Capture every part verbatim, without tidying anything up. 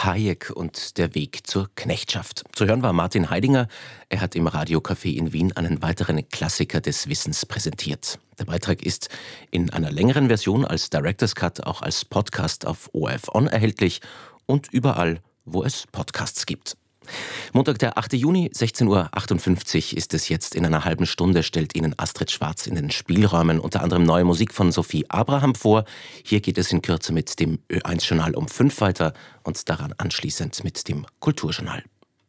Hayek und der Weg zur Knechtschaft. Zu hören war Martin Heidinger. Er hat im Radiocafé in Wien einen weiteren Klassiker des Wissens präsentiert. Der Beitrag ist in einer längeren Version als Director's Cut auch als Podcast auf O R F On erhältlich und überall, wo es Podcasts gibt. Montag, der achte Juni, sechzehn Uhr achtundfünfzig ist es jetzt. In einer halben Stunde stellt Ihnen Astrid Schwarz in den Spielräumen unter anderem neue Musik von Sophie Abraham vor. Hier geht es in Kürze mit dem Ö eins Journal um fünf weiter und daran anschließend mit dem Kulturjournal.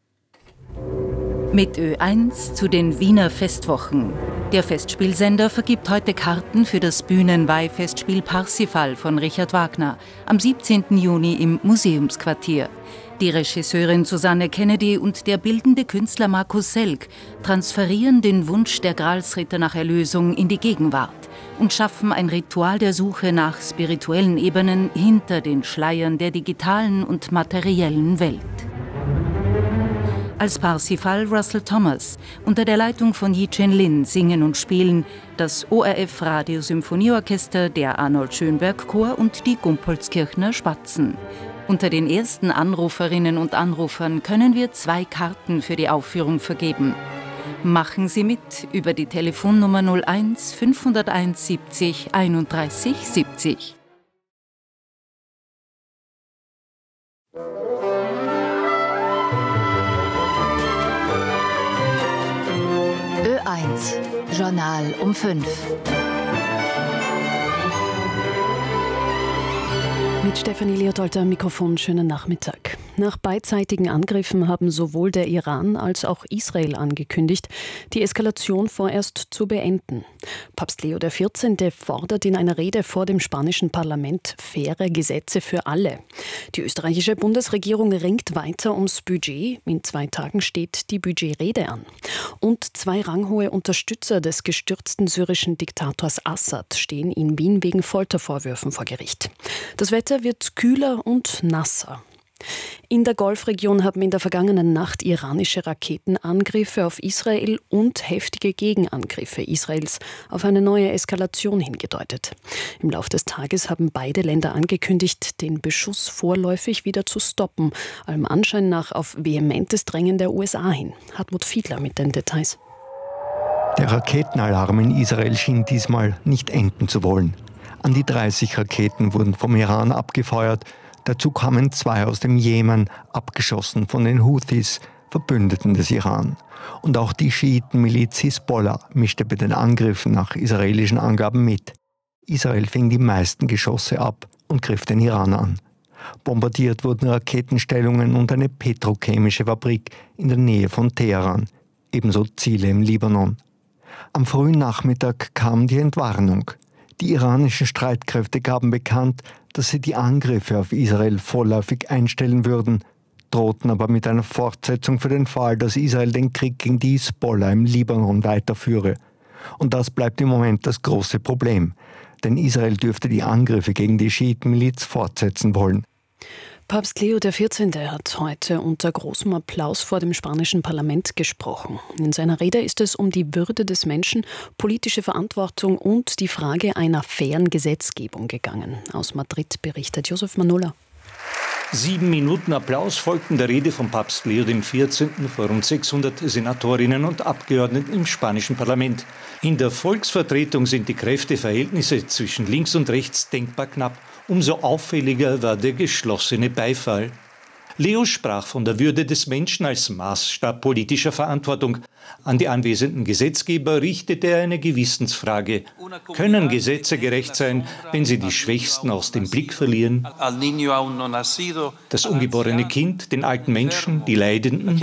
Mit Ö eins zu den Wiener Festwochen. Der Festspielsender vergibt heute Karten für das Bühnenweihfestspiel Parsifal von Richard Wagner am siebzehnten Juni im Museumsquartier. Die Regisseurin Susanne Kennedy und der bildende Künstler Markus Selk transferieren den Wunsch der Gralsritter nach Erlösung in die Gegenwart und schaffen ein Ritual der Suche nach spirituellen Ebenen hinter den Schleiern der digitalen und materiellen Welt. Als Parsifal Russell Thomas, unter der Leitung von Yi-Chen Lin singen und spielen das O R F Radiosymphonieorchester, der Arnold Schönberg Chor und die Gumpoldskirchner Spatzen. Unter den ersten Anruferinnen und Anrufern können wir zwei Karten für die Aufführung vergeben. Machen Sie mit über die Telefonnummer null eins fünfhunderteins siebzig einunddreißig siebzig. Ö eins Journal um fünf. Mit Stefanie Leotold am Mikrofon, schönen Nachmittag. Nach beidseitigen Angriffen haben sowohl der Iran als auch Israel angekündigt, die Eskalation vorerst zu beenden. Papst Leo der vierzehnte fordert in einer Rede vor dem spanischen Parlament faire Gesetze für alle. Die österreichische Bundesregierung ringt weiter ums Budget. In zwei Tagen steht die Budgetrede an. Und zwei ranghohe Unterstützer des gestürzten syrischen Diktators Assad stehen in Wien wegen Foltervorwürfen vor Gericht. Das Wetter wird kühler und nasser. In der Golfregion haben in der vergangenen Nacht iranische Raketenangriffe auf Israel und heftige Gegenangriffe Israels auf eine neue Eskalation hingedeutet. Im Laufe des Tages haben beide Länder angekündigt, den Beschuss vorläufig wieder zu stoppen, allem Anschein nach auf vehementes Drängen der U S A hin. Hartmut Fiedler mit den Details. Der Raketenalarm in Israel schien diesmal nicht enden zu wollen. An die dreißig Raketen wurden vom Iran abgefeuert. Dazu kamen zwei aus dem Jemen, abgeschossen von den Houthis, Verbündeten des Iran. Und auch die Schiitenmiliz Hisbollah mischte bei den Angriffen nach israelischen Angaben mit. Israel fing die meisten Geschosse ab und griff den Iran an. Bombardiert wurden Raketenstellungen und eine petrochemische Fabrik in der Nähe von Teheran, ebenso Ziele im Libanon. Am frühen Nachmittag kam die Entwarnung. Die iranischen Streitkräfte gaben bekannt, dass sie die Angriffe auf Israel vorläufig einstellen würden, drohten aber mit einer Fortsetzung für den Fall, dass Israel den Krieg gegen die Hisbollah im Libanon weiterführe. Und das bleibt im Moment das große Problem, denn Israel dürfte die Angriffe gegen die Schiitenmiliz fortsetzen wollen. Papst Leo der vierzehnte hat heute unter großem Applaus vor dem spanischen Parlament gesprochen. In seiner Rede ist es um die Würde des Menschen, politische Verantwortung und die Frage einer fairen Gesetzgebung gegangen. Aus Madrid berichtet Josef Manola. Sieben Minuten Applaus folgten der Rede von Papst Leo der vierzehnte vor rund sechshundert Senatorinnen und Abgeordneten im spanischen Parlament. In der Volksvertretung sind die Kräfteverhältnisse zwischen links und rechts denkbar knapp. Umso auffälliger war der geschlossene Beifall. Leo sprach von der Würde des Menschen als Maßstab politischer Verantwortung. An die anwesenden Gesetzgeber richtete er eine Gewissensfrage. Können Gesetze gerecht sein, wenn sie die Schwächsten aus dem Blick verlieren? Das ungeborene Kind, den alten Menschen, die Leidenden?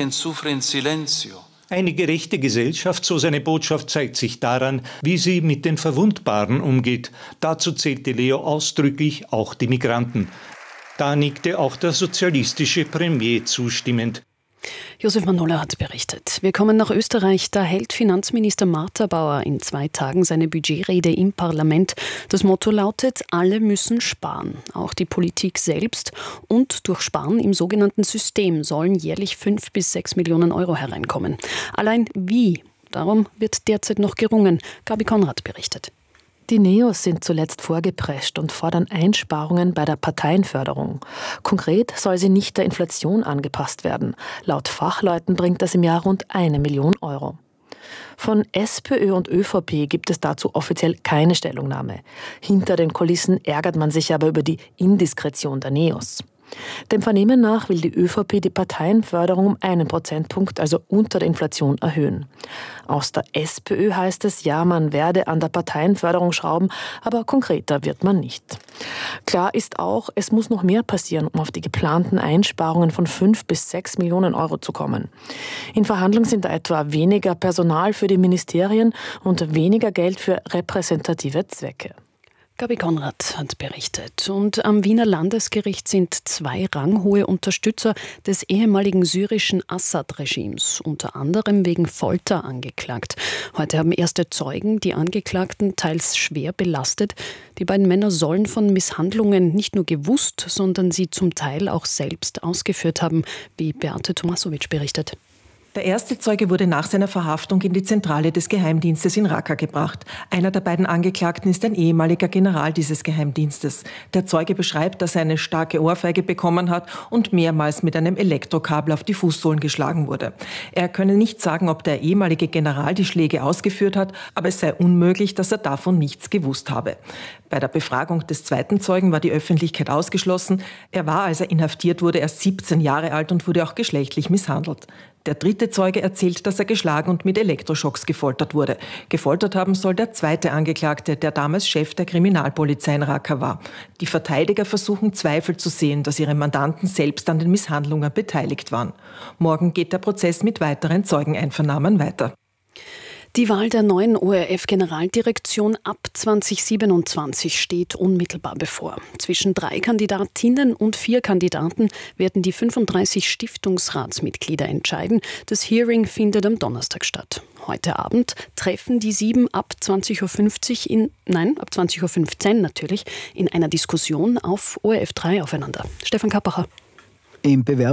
Eine gerechte Gesellschaft, so seine Botschaft, zeigt sich daran, wie sie mit den Verwundbaren umgeht. Dazu zählte Leo ausdrücklich auch die Migranten. Da nickte auch der sozialistische Premier zustimmend. Josef Manola hat berichtet. Wir kommen nach Österreich. Da hält Finanzminister Martha Bauer in zwei Tagen seine Budgetrede im Parlament. Das Motto lautet, alle müssen sparen. Auch die Politik selbst. Und durch Sparen im sogenannten System sollen jährlich fünf bis sechs Millionen Euro hereinkommen. Allein wie? Darum wird derzeit noch gerungen. Gabi Konrad berichtet. Die Neos sind zuletzt vorgeprescht und fordern Einsparungen bei der Parteienförderung. Konkret soll sie nicht der Inflation angepasst werden. Laut Fachleuten bringt das im Jahr rund eine Million Euro. Von SPÖ und ÖVP gibt es dazu offiziell keine Stellungnahme. Hinter den Kulissen ärgert man sich aber über die Indiskretion der Neos. Dem Vernehmen nach will die ÖVP die Parteienförderung um einen Prozentpunkt, also unter der Inflation, erhöhen. Aus der SPÖ heißt es, ja, man werde an der Parteienförderung schrauben, aber konkreter wird man nicht. Klar ist auch, es muss noch mehr passieren, um auf die geplanten Einsparungen von fünf bis sechs Millionen Euro zu kommen. In Verhandlungen sind da etwa weniger Personal für die Ministerien und weniger Geld für repräsentative Zwecke. Gabi Konrad hat berichtet. Und am Wiener Landesgericht sind zwei ranghohe Unterstützer des ehemaligen syrischen Assad-Regimes, unter anderem wegen Folter, angeklagt. Heute haben erste Zeugen die Angeklagten teils schwer belastet. Die beiden Männer sollen von Misshandlungen nicht nur gewusst, sondern sie zum Teil auch selbst ausgeführt haben, wie Beate Tomasowitsch berichtet. Der erste Zeuge wurde nach seiner Verhaftung in die Zentrale des Geheimdienstes in Raqqa gebracht. Einer der beiden Angeklagten ist ein ehemaliger General dieses Geheimdienstes. Der Zeuge beschreibt, dass er eine starke Ohrfeige bekommen hat und mehrmals mit einem Elektrokabel auf die Fußsohlen geschlagen wurde. Er könne nicht sagen, ob der ehemalige General die Schläge ausgeführt hat, aber es sei unmöglich, dass er davon nichts gewusst habe. Bei der Befragung des zweiten Zeugen war die Öffentlichkeit ausgeschlossen. Er war, als er inhaftiert wurde, erst siebzehn Jahre alt und wurde auch geschlechtlich misshandelt. Der dritte Zeuge erzählt, dass er geschlagen und mit Elektroschocks gefoltert wurde. Gefoltert haben soll der zweite Angeklagte, der damals Chef der Kriminalpolizei in Raqqa war. Die Verteidiger versuchen Zweifel zu sehen, dass ihre Mandanten selbst an den Misshandlungen beteiligt waren. Morgen geht der Prozess mit weiteren Zeugeneinvernahmen weiter. Die Wahl der neuen O R F-Generaldirektion ab zwanzig siebenundzwanzig steht unmittelbar bevor. Zwischen drei Kandidatinnen und vier Kandidaten werden die fünfunddreißig Stiftungsratsmitglieder entscheiden. Das Hearing findet am Donnerstag statt. Heute Abend treffen die sieben ab zwanzig Uhr fünfzig in, nein, ab zwanzig Uhr fünfzehn natürlich, in einer Diskussion auf O R F drei aufeinander. Stefan Kappacher. Im Bewerb